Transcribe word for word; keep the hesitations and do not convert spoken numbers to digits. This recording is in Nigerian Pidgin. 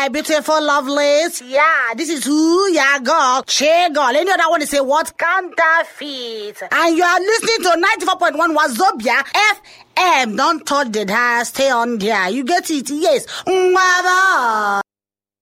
beautiful lovelies. Yeah, this is who ya girl. Che girl. Any other one is say what? Counterfeit. And you are listening to ninety-four point one Wazobia F M. Don't touch the dial. Stay on there. You get it? Yes. Mwah.